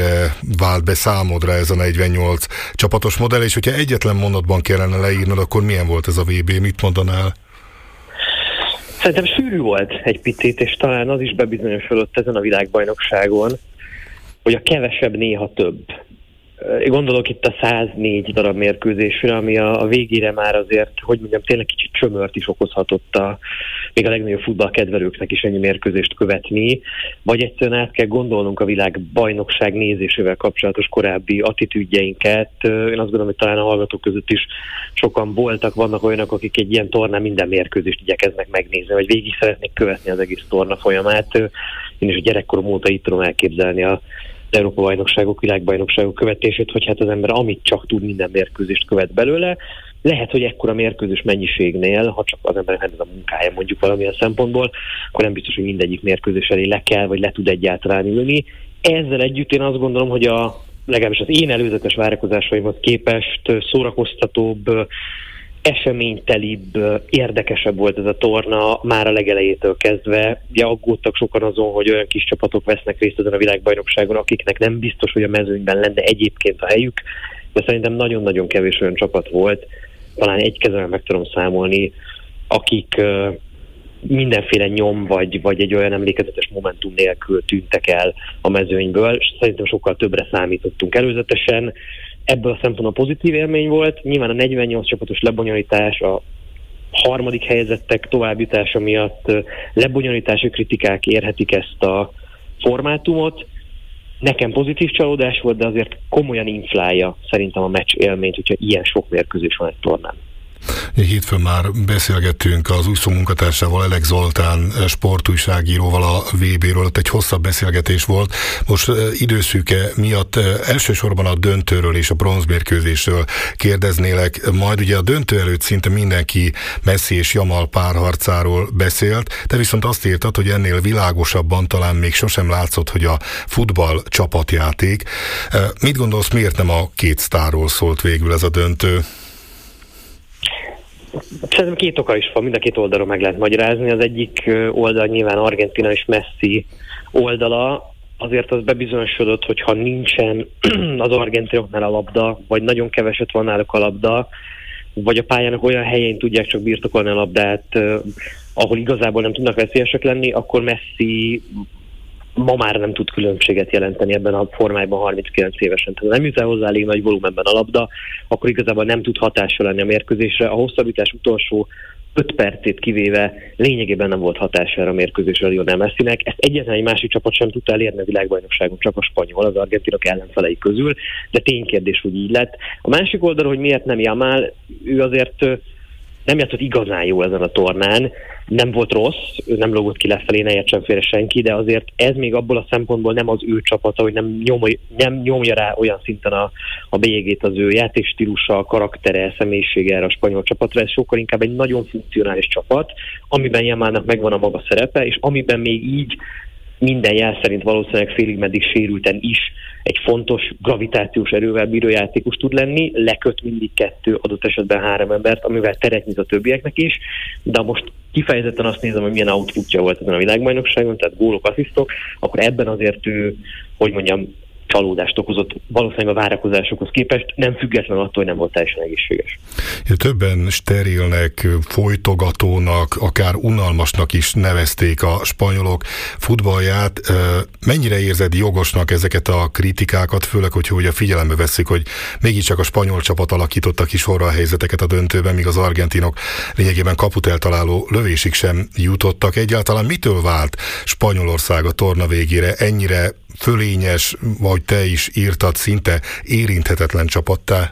mennyire vált be számodra ez a 48 csapatos modell, és hogyha egyetlen mondatban kellene leírnod, akkor milyen volt ez a VB, mit mondanál? Szerintem sűrű volt egy picit, és talán az is bebizonyosodott ezen a világbajnokságon, hogy a kevesebb néha több. Én gondolok itt a 104 darab mérkőzésre, ami a végére már azért, hogy mondjam, tényleg kicsit csömört is okozhatott még a legnagyobb futballkedvelőknek is ennyi mérkőzést követni, vagy egyszerűen át kell gondolnunk a világbajnokság nézésével kapcsolatos korábbi attitűdjeinket. Én azt gondolom, hogy talán a hallgatók között is sokan vannak olyanok, akik egy ilyen tornán minden mérkőzést igyekeznek megnézni, vagy végig szeretnék követni az egész torna folyamát. Én is a gyerekkorom óta itt tudom elképzelni az Európa-bajnokságok, világbajnokságok követését, hogy hát az ember amit csak tud, minden mérkőzést követ belőle. Lehet, hogy ekkora mérkőzés mennyiségnél, ha csak az embernek ez a munkája mondjuk valamilyen szempontból, akkor nem biztos, hogy mindegyik mérkőzés elé le kell, vagy le tud egyáltalán ülni. Ezzel együtt én azt gondolom, hogy legalábbis az én előzetes várakozásaimhoz képest szórakoztatóbb, eseménytelibb, érdekesebb volt ez a torna már a legelejétől kezdve. Ugye aggódtak sokan azon, hogy olyan kis csapatok vesznek részt ezen a világbajnokságon, akiknek nem biztos, hogy a mezőnyben lenne egyébként a helyük, de szerintem nagyon-nagyon kevés olyan csapat volt, talán egy kezemben meg tudom számolni, akik mindenféle nyom vagy egy olyan emlékezetes momentum nélkül tűntek el a mezőnyből, és szerintem sokkal többre számítottunk előzetesen. Ebből a szempontból pozitív élmény volt. Nyilván a 48 csapatos lebonyolítás, a harmadik helyezettek továbbjutása miatt lebonyolítási kritikák érhetik ezt a formátumot. Nekem pozitív csalódás volt, de azért komolyan inflálja szerintem a meccs élményt, hogyha ilyen sok mérkőzés van egy tornán. Hétfőn már beszélgettünk az úszó munkatársával, Elek Zoltán sportújságíróval a VB-ről, ott egy hosszabb beszélgetés volt. Most időszűke miatt elsősorban a döntőről és a bronzmérkőzésről kérdeznélek, majd ugye a döntő előtt szinte mindenki Messi és Jamal párharcáról beszélt, te viszont azt írtad, hogy ennél világosabban talán még sosem látszott, hogy a futball csapatjáték. Mit gondolsz, miért nem a két sztárról szólt végül ez a döntő? Szerintem két oka is van, mind a két oldalról meg lehet magyarázni. Az egyik oldal nyilván Argentina és Messi oldala. Azért az bebizonyosodott, hogy ha nincsen az argentinoknál a labda, vagy nagyon keveset van náluk a labda, vagy a pályának olyan helyén tudják csak birtokolni a labdát, ahol igazából nem tudnak veszélyesek lenni, akkor Messi ma már nem tud különbséget jelenteni ebben a formájban 39 évesen. Tehát nem jut el hozzá elég nagy volumenben a labda, akkor igazából nem tud hatással lenni a mérkőzésre. A hosszabbítás utolsó 5 percét kivéve lényegében nem volt hatására a mérkőzésre Lionel Messinek. Ezt egyetlen egy másik csapat sem tudta elérni a világbajnokságon, csak a spanyol, az argentinok ellenfelei közül, de ténykérdés, hogy így lett. A másik oldalról, hogy miért nem Yamal, ő azért nem játszott igazán jó ezen a tornán, nem volt rossz, ő nem lógott ki lefelé, ne értsen félre senki, de azért ez még abból a szempontból nem az ő csapata, hogy nem nyomja rá olyan szinten a bélyegét az ő játékstílusa, karaktere, személyisége erre a spanyol csapatra, ez sokkal inkább egy nagyon funkcionális csapat, amiben Yamalnak megvan a maga szerepe, és amiben még így minden jel szerint valószínűleg félig meddig sérülten is egy fontos gravitációs erővel bíró játékos tud lenni, leköt mindig 2, adott esetben 3 embert, amivel teret nyit a többieknek is, de most kifejezetten azt nézem, hogy milyen outputja volt ezen a világbajnokságon, tehát gólok, asszisztok, akkor ebben azért ő, hogy mondjam, csalódást okozott valószínűleg a várakozásokhoz képest, nem független attól, hogy nem volt teljesen egészséges. Többen sterilnek, folytogatónak, akár unalmasnak is nevezték a spanyolok futballját. Mennyire érzed jogosnak ezeket a kritikákat, főleg, hogyha figyelembe veszik, hogy mégiscsak a spanyol csapat alakította ki sorra helyzeteket a döntőben, míg az argentinok lényegében kaput eltaláló lövésig sem jutottak. Egyáltalán mitől vált Spanyolország a torna végére ennyire fölényes, vagy te is írtad, szinte érinthetetlen csapattá?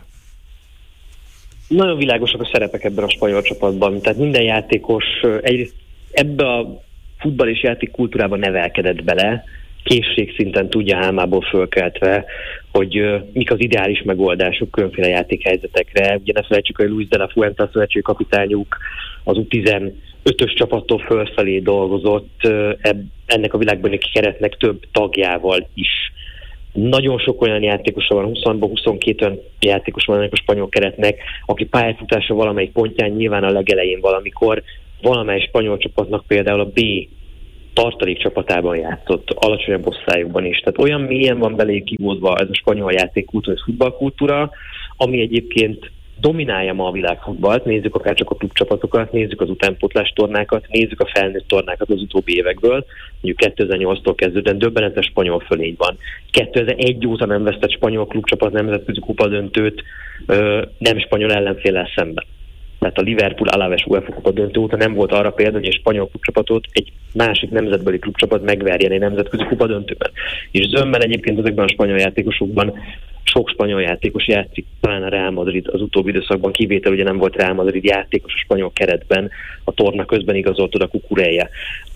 Nagyon világosak a szerepek ebben a spanyol csapatban. Tehát minden játékos egyrészt ebbe a futball és játék kultúrában nevelkedett bele, készségszinten tudja álmából fölkeltve, hogy mik az ideális megoldások különféle játékhelyzetekre. Ugye ne felejtsük, hogy Luis de la Fuente, a szövetségi kapitányuk az U15-ös csapattól fölfelé dolgozott, ennek a világbajnoki keretnek több tagjával is. Nagyon sok olyan játékosa van, 20-22 olyan játékos van ennek a spanyol keretnek, aki pályafutása valamelyik pontján, nyilván a legelején valamikor, valamely spanyol csapatnak például a B tartalék csapatában játszott, alacsonyabb osztályokban is. Tehát olyan mélyen van beléjük kivódva ez a spanyol játékkultúra, ez futballkultúra, ami egyébként dominálja ma a világfutballt. Nézzük akár csak a klubcsapatokat, nézzük az utánpótlás tornákat, nézzük a felnőtt tornákat az utóbbi évekből. Mondjuk 2008-tól kezdődően döbbenetes spanyol fölény van. 2001 óta nem vesztett spanyol klubcsapat nemzetközi kupadöntőt nem spanyol ellenféllel szemben. Tehát a Liverpool Alaves UEFA kupa döntő óta nem volt arra példa, hogy egy spanyol klubcsapatot egy másik nemzetbeli klubcsapat megverjen egy nemzetközi kupa döntőben. És zömmel egyébként ezekben a spanyol játékosokban sok spanyol játékos játszik, talán a Real Madrid az utóbbi időszakban kivétel, ugye nem volt Real Madrid játékos a spanyol keretben, a torna közben igazolt oda Cucurella.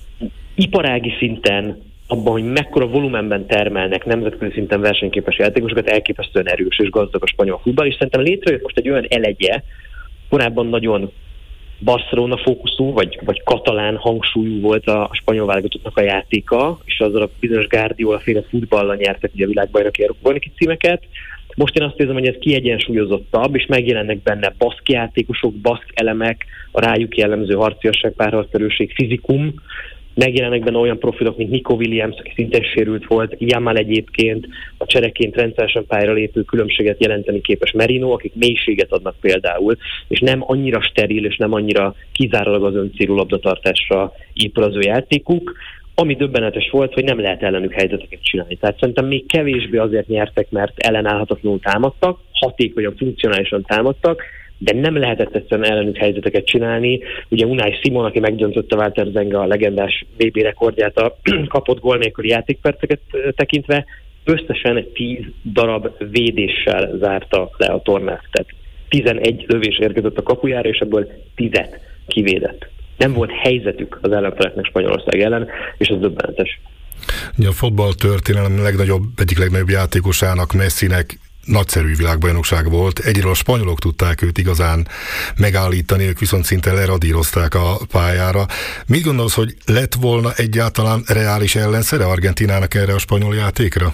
Iparági szinten, abban, hogy mekkora volumenben termelnek nemzetközi szinten versenyképes játékosokat, elképesztően erős és gazdag a spanyol futball, és szerintem létrejött most egy olyan elegye, korábban nagyon Barcelona fókuszú, vagy katalán hangsúlyú volt a spanyol válogatottnak a játéka, és azzal a bizonyos Guardiola-féle futballal nyertek ugye a világbajnoki címeket. Most én azt érzem, hogy ez kiegyensúlyozottabb, és megjelennek benne baszk játékosok, baszk elemek, a rájuk jellemző harciasság, párharcszerűség, fizikum. Megjelennek benne olyan profilok, mint Nico Williams, aki szintén sérült volt, Yamal egyébként, a csereként rendszeresen pályára lépő különbséget jelenteni képes Merino, akik mélységet adnak például, és nem annyira steril, és nem annyira kizárólag az öncélú labdatartásra épül az ő játékuk. Ami döbbenetes volt, hogy nem lehet ellenük helyzeteket csinálni. Tehát szerintem még kevésbé azért nyertek, mert ellenállhatatlanul támadtak, hatékonyan, funkcionálisan támadtak, de nem lehetett egyszerűen ellenük helyzeteket csinálni. Ugye Unai Simon, aki megdöntötte Walter Zenga a legendás VB rekordját a kapott gól nélküli játékperceket tekintve, összesen 10 darab védéssel zárta le a tornát. Tehát 11 lövés érkezett a kapujára, és ebből 10-et kivédett. Nem volt helyzetük az ellenfeleknek Spanyolország ellen, és ez döbbenetes. A futball történelem egyik legnagyobb játékosának, Messinek nagyszerű világbajnokság volt. Egyről a spanyolok tudták őt igazán megállítani, ők viszont szinte leradírozták a pályára. Mit gondolsz, hogy lett volna egyáltalán reális ellenszere Argentinának erre a spanyol játékra?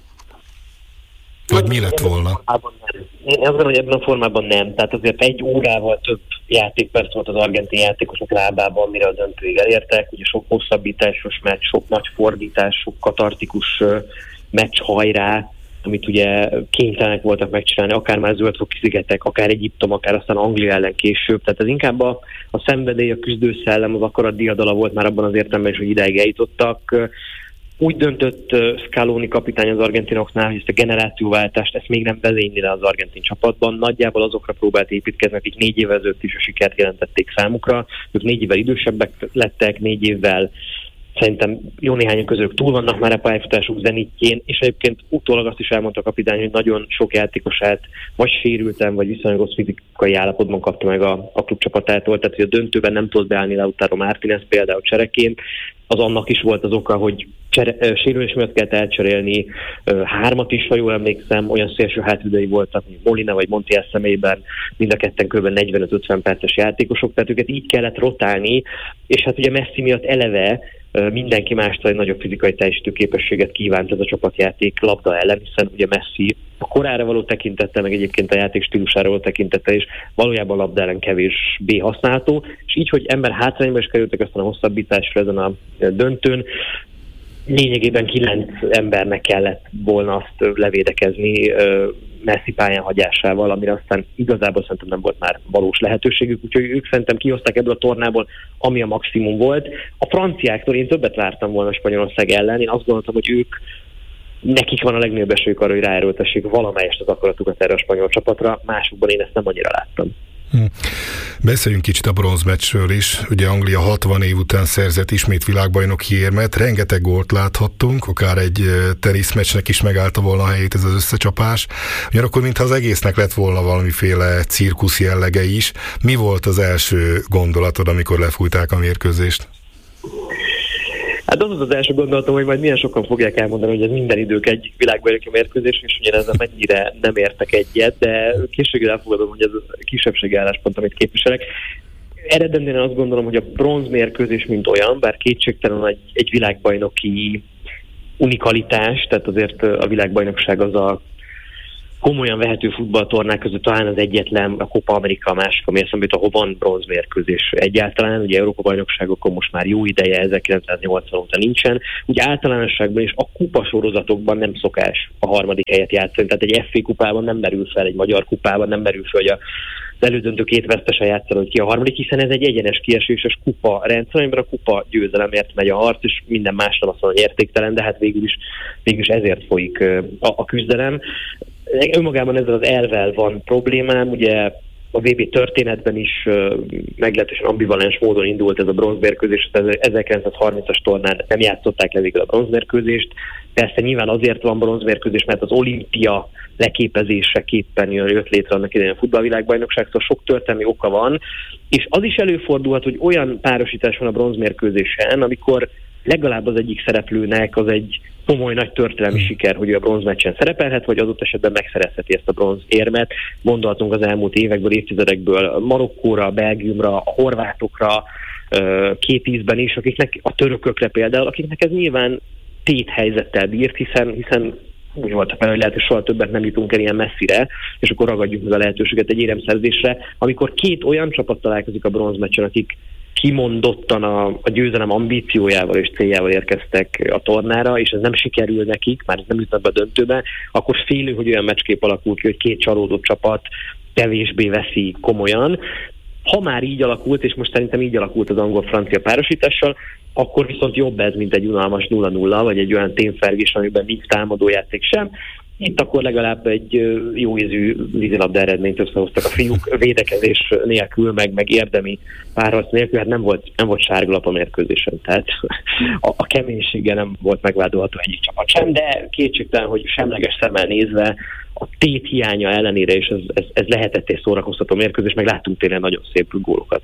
Vagy mi lett volna? Én azt gondolom, hogy ebben a formában nem. Tehát azért egy órával több játékperc volt az argentin játékosok lábában, mire a döntőig elértek. Ugye sok hosszabbításos meccs, sok nagy fordítás, sok katartikus meccs hajrá, amit ugye kénytelenek voltak megcsinálni, akár már Zöld-foki szigetek, akár Egyiptom, akár aztán Anglia ellen később. Tehát ez inkább a szenvedély, a küzdőszellem, az akarat diadala volt már abban az értelemben is, hogy ideig eljutottak. Úgy döntött Scaloni kapitány az argentinoknál, hogy ezt a generációváltást, ezt még nem vezényli le az argentin csapatban. Nagyjából azokra próbált építkezni, akik 4 évvel ezelőtt is a sikert jelentették számukra. Ők 4 évvel idősebbek lettek, 4 évvel szerintem jó néhányan közülük túl vannak már a pályafutásuk zenitjén, és egyébként utólag azt is elmondta a kapitány, hogy nagyon sok játékosát vagy sérülten, vagy viszonylag rossz fizikai állapotban kapta meg a klubcsapatától, tehát hogy a döntőben nem tudott beállni Lautaro Martínez például csereként, az annak is volt az oka, hogy sérülés miatt kellett elcserélni 3 is, ha jól emlékszem, olyan szélső hátvédei voltak, mint Molina vagy Montiel személyben, mind a ketten kb. 45-50 perces játékosok, tehát őket így kellett rotálni, és hát ugye Messi miatt eleve mindenki mástól egy nagyobb fizikai teljesítő képességet kívánt ez a csapatjáték labda ellen, hiszen ugye Messi a korára való tekintettel, meg egyébként a játék stílusára való tekintettel is valójában labda ellen kevésbé használható, és így, hogy ember hátrányba is kerültek aztán a hosszabbításra ezen a döntőn, lényegében 9 embernek kellett volna azt levédekezni Messi pályán hagyásával, amire aztán igazából szerintem nem volt már valós lehetőségük, úgyhogy ők szerintem kihozták ebből a tornából, ami a maximum volt. A franciáktól én többet vártam volna Spanyolország ellen, én azt gondoltam, hogy nekik van a legnagyobb esélyük arra, hogy ráerőltessék valamelyest az akaratukat erre a spanyol csapatra, másokban én ezt nem annyira láttam. Beszéljünk kicsit a bronzmeccsről is. Ugye Anglia 60 év után szerzett ismét világbajnoki érmet, rengeteg gólt láthattunk, akár egy teniszmeccsnek is megállta volna a helyét ez az összecsapás. Ugyanakkor mintha az egésznek lett volna valamiféle cirkusz jellege is. Mi volt az első gondolatod, amikor lefújták a mérkőzést? Hát az első gondolatom, hogy majd milyen sokan fogják elmondani, hogy ez minden idők egy világbajnoki mérkőzés, és ugyan ezzel mennyire nem értek egyet, de később elfogadom, hogy ez a kisebbségi álláspont, amit képviselek. Eredendően azt gondolom, hogy a bronzmérkőzés mint olyan, bár kétségtelen egy világbajnoki unikalitás, tehát azért a világbajnokság az a komolyan vehető futballtornák között talán az egyetlen, a Copa America, a másik, ami eszembe jut, ahol van bronzmérkőzés egyáltalán. Ugye Európa-bajnokságokon most már jó ideje, 1980 óta nincsen. Ugye általánosságban is a kupasorozatokban nem szokás a harmadik helyet játszani. Tehát egy FA kupában nem merül fel, egy magyar kupában nem merül fel, hogy az elődöntő két vesztesen játszani, hogy ki a harmadik, hiszen ez egy egyenes kieséses kupa rendszer, amiben a kupa győzelemért megy a harc, és minden másra azt mondja, hogy értéktelen, de hát végül is ezért folyik a küzdelem. Önmagában ezzel az elvvel van problémám, ugye a VB történetben is meglehetősen ambivalens módon indult ez a bronzmérkőzés, az 1930-as tornán nem játszották le végül a bronzmérkőzést. Persze nyilván azért van bronzmérkőzés, mert az olimpia leképezéseképpen jött létre annak idején a futballvilágbajnokság, szóval sok történelmi oka van, és az is előfordulhat, hogy olyan párosítás van a bronzmérkőzésen, amikor legalább az egyik szereplőnek az egy komoly nagy történelmi siker, hogy ő a bronzmeccsen szerepelhet, vagy adott esetben megszerezheti ezt a bronzérmet. Gondolhatunk az elmúlt évekből, évtizedekből Marokkóra, Belgiumra, a horvátokra, 2010-ben is, akiknek, a törökökre például, akiknek ez nyilván téthelyzettel bírt, hiszen úgy voltak vele, hogy lehet, hogy soha többet nem jutunk el ilyen messzire, és akkor ragadjuk meg a lehetőséget egy éremszerzésre, amikor két olyan csapat találkozik a bronzmeccsen, akik kimondottan a győzelem ambíciójával és céljával érkeztek a tornára, és ez nem sikerül nekik, már nem jutnak be a döntőbe, akkor félő, hogy olyan meccskép alakul ki, hogy két csalódott csapat kevésbé veszi komolyan. Ha már így alakult, és most szerintem így alakult az angol-francia párosítással, akkor viszont jobb ez, mint egy unalmas 0-0, vagy egy olyan témfergés, amiben nincs támadójáték sem. Itt akkor legalább egy jó ízű vízilabda eredményt összehoztak a fiúk, védekezés nélkül, meg érdemi párharc nélkül, hát nem volt sárgalap a mérkőzésen, tehát a keménységgel nem volt megvádolható egyik csapat sem, de kétségtelen, hogy semleges szemmel nézve a tét hiánya ellenére is ez lehetett egy szórakoztató mérkőzés, meg láttunk tényleg nagyon szép gólokat.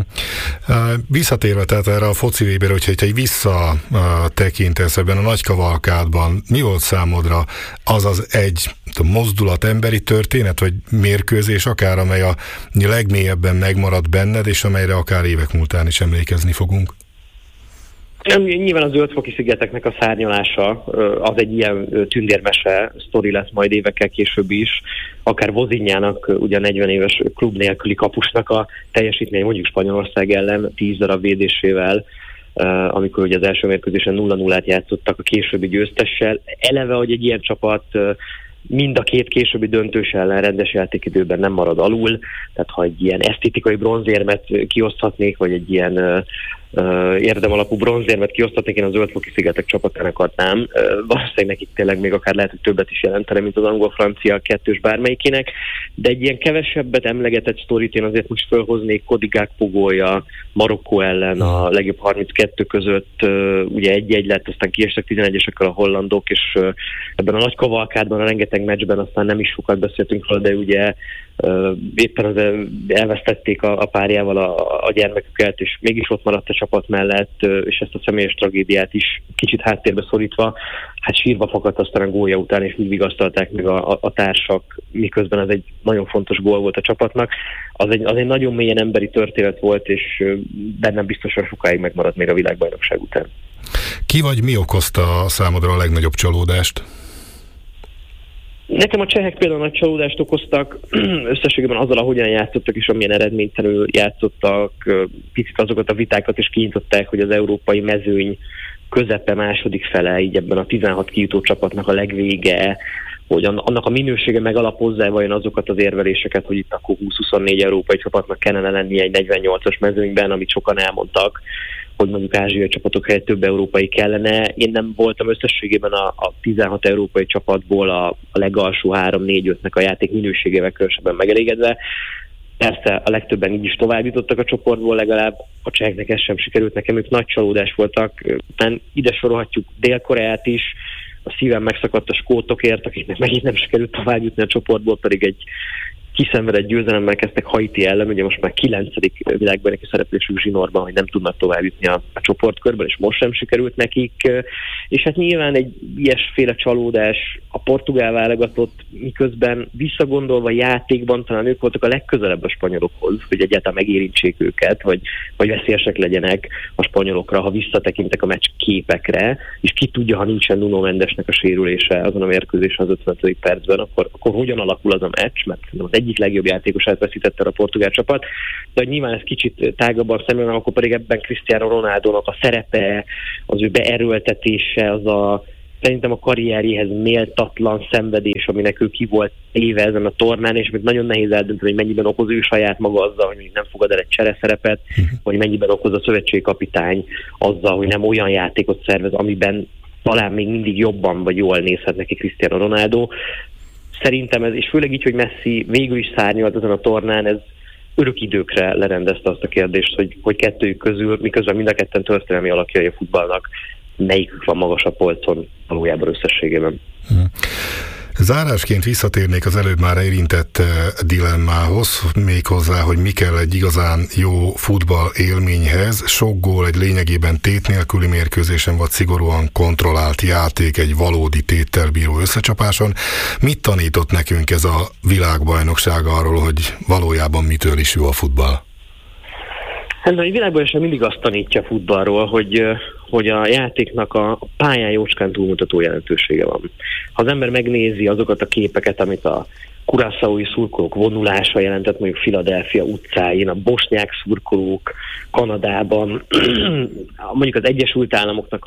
Visszatérve tehát erre a foci VB-re, hogyha egy visszatekintesz ebben a nagy kavalkádban, mi volt számodra az egy mozdulat, emberi történet, vagy mérkőzés akár, amely a legmélyebben megmaradt benned, és amelyre akár évek múltán is emlékezni fogunk? Nyilván a Zöld-foki-szigeteknek a szárnyalása az egy ilyen tündérmese sztori lesz majd évekkel később is. Akár Vozinjának, ugye a 40 éves klub nélküli kapusnak a teljesítmény mondjuk Spanyolország ellen 10 darab védésével, amikor ugye az első mérkőzésen 0-0-át játszottak a későbbi győztessel. Eleve, hogy egy ilyen csapat mind a két későbbi döntős ellen rendes játékidőben nem marad alul, tehát ha egy ilyen esztétikai bronzérmet kioszthatnék, vagy egy ilyen érdemalapú bronzérmet kiosztatnék, én a Zöld-foki-szigetek csapatának adnám. Valószínűleg nekik tényleg még akár lehet, hogy többet is jelentene, mint az angol-francia kettős bármelyikének, de egy ilyen kevesebbet emlegetett sztorit én azért most felhoznék. Cody Gakpo gólja Marokkó ellen a legjobb 32 között, ugye 1-1 lett, aztán kiestek 11-esekkel a hollandok, és ebben a nagy kavalkádban, a rengeteg meccsben aztán nem is sokat beszéltünk róla, de ugye éppen elvesztették a párjával a gyermeküket, és mégis ott maradt a csapat mellett, és ezt a személyes tragédiát is kicsit háttérbe szorítva, hát sírva fakadt aztán a gólja után, és úgy vigasztalták meg a társak, miközben ez egy nagyon fontos gól volt a csapatnak. Az egy nagyon mélyen emberi történet volt, és bennem biztosan sokáig megmaradt még a világbajnokság után. Ki vagy mi okozta számodra a legnagyobb csalódást? Nekem a csehek például nagy csalódást okoztak, összességében azzal, ahogyan játszottak és amilyen eredménytelenül játszottak, picit azokat a vitákat is kinyitották, hogy az európai mezőny közepe, második fele, így ebben a 16 kijutó csapatnak a legvége, hogy annak a minősége megalapozza vajon azokat az érveléseket, hogy itt akkor 20-24 európai csapatnak kellene lennie egy 48-as mezőnyben, amit sokan elmondtak, hogy mondjuk ázsiai csapatok helyett több európai kellene. Én nem voltam összességében a 16 európai csapatból a legalsó 3-4-5-nek a játék minőségével különösebben megelégedve. Persze a legtöbben így is tovább jutottak a csoportból, legalább a cseheknek ez sem sikerült, nekem ők nagy csalódás voltak. Ide sorolhatjuk Dél-Koreát is, a szívem megszakadt a skótokért, akiknek megint nem sikerült tovább jutni a csoportból, pedig egy kiszenvedett győzelemmel kezdtek Haiti ellen, ugye most már 9. világbajnoki szereplésük zsinórban, hogy nem tudnak tovább jutni a csoportkörben, és most sem sikerült nekik. És hát nyilván egy ilyesféle csalódás a portugál válogatott, miközben visszagondolva játékban talán ők voltak a legközelebb a spanyolokhoz, hogy egyáltalán megérintsék őket, vagy veszélyesek legyenek a spanyolokra, ha visszatekintek a meccs képekre, és ki tudja, ha nincsen Nuno Mendesnek a sérülése azon a mérkőzésen az 55. percben, akkor hogyan alakul az a meccs, mert az egyik legjobb játékosát veszítette a portugál csapat, de nyilván ez kicsit tágabban szemlélem, akkor pedig ebben Cristiano Ronaldónak a szerepe, az ő beerőltetése, az a szerintem a karrierjéhez méltatlan szenvedés, aminek ő ki volt éve ezen a tornán, és még nagyon nehéz eldönteni, hogy mennyiben okoz ő saját maga azzal, hogy nem fogad el egy csereszerepet, vagy mennyiben okoz a szövetségkapitány azzal, hogy nem olyan játékot szervez, amiben talán még mindig jobban vagy jól nézhet neki Cristiano Ronaldo. Szerintem ez, és főleg így, hogy Messi végül is szárnyalt ezen a tornán, ez örök időkre lerendezte azt a kérdést, hogy kettőjük közül, miközben mind a ketten történelmi alakjai a futballnak, melyikük van magasabb polcon valójában összességében. Zárásként visszatérnék az előbb már érintett dilemmához, méghozzá, hogy mi kell egy igazán jó futball élményhez. Sok gól egy lényegében tét nélküli mérkőzésen, vagy szigorúan kontrollált játék egy valódi téttel bíró összecsapáson. Mit tanított nekünk ez a világbajnokság arról, hogy valójában mitől is jó a futball? Hát a világbajnokság mindig azt tanítja a futballról, hogy a játéknak a pályán jócskán túlmutató jelentősége van. Ha az ember megnézi azokat a képeket, amit a curaçaói szurkolók vonulása jelentett mondjuk Philadelphia utcáin, a bosnyák szurkolók Kanadában, mondjuk az Egyesült Államoknak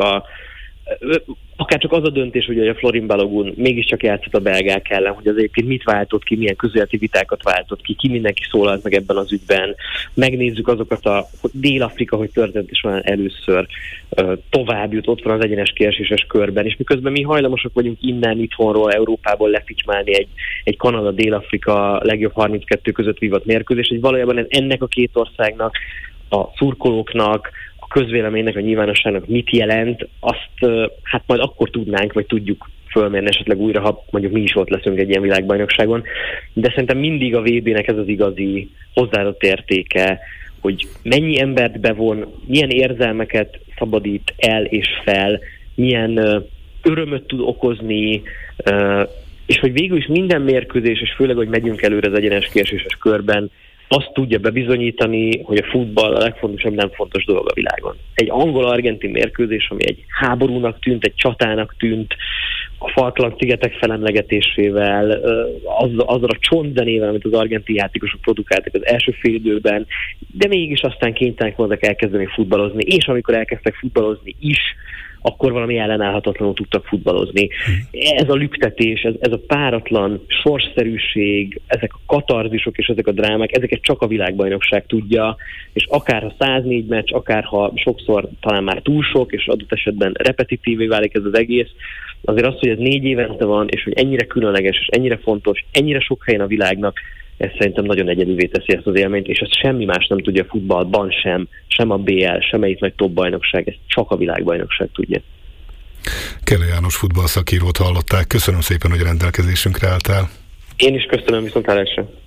akár csak az a döntés, hogy a Florin Balogun mégiscsak játszott a belgák ellen, hogy az egyébként mit váltott ki, milyen közéleti vitákat váltott ki mindenki szólalt meg ebben az ügyben. Megnézzük azokat Dél-Afrika, hogy történt is van először tovább jut, ott van az egyenes kieséses körben, és miközben mi hajlamosak vagyunk innen, itthonról, Európából leficsimálni egy Kanada-Dél-Afrika legjobb 32 között vívott mérkőzés, hogy valójában ez ennek a két országnak, a szurkolóknak, a közvéleménynek, a nyilvánosságnak mit jelent, azt hát majd akkor tudnánk, vagy tudjuk fölmérni esetleg újra, ha mondjuk mi is ott leszünk egy ilyen világbajnokságon. De szerintem mindig a VB-nek ez az igazi hozzáadott értéke, hogy mennyi embert bevon, milyen érzelmeket szabadít el és fel, milyen örömöt tud okozni, és hogy végül is minden mérkőzés, és főleg, hogy megyünk előre az egyenes kieséses körben, azt tudja bebizonyítani, hogy a futball a legfontosabb, nem fontos dolog a világon. Egy angol-argentin mérkőzés, ami egy háborúnak tűnt, egy csatának tűnt, a Falkland-szigetek felemlegetésével, azzal a csontzenével, amit az argentin játékosok produkáltak az első fél időben, de mégis aztán kénytelenek voltak elkezdeni futballozni, és amikor elkezdtek futballozni is, akkor valami ellenállhatatlanul tudtak futballozni. Ez a lüktetés, ez a páratlan sorsszerűség, ezek a katarzisok és ezek a drámák, ezeket csak a világbajnokság tudja, és akárha 104 meccs, akárha sokszor talán már túl sok, és adott esetben repetitívé válik ez az egész, azért az, hogy ez 4 évente van, és hogy ennyire különleges, és ennyire fontos, ennyire sok helyen a világnak, ez szerintem nagyon egyedüvé teszi ezt az élményt, és ezt semmi más nem tudja a futballban sem a BL, semmelyik nagy top bajnokság, ezt csak a világbajnokság tudja. Kele János futballszakírót hallották. Köszönöm szépen, hogy rendelkezésünkre álltál. Én is köszönöm, viszontlátásra.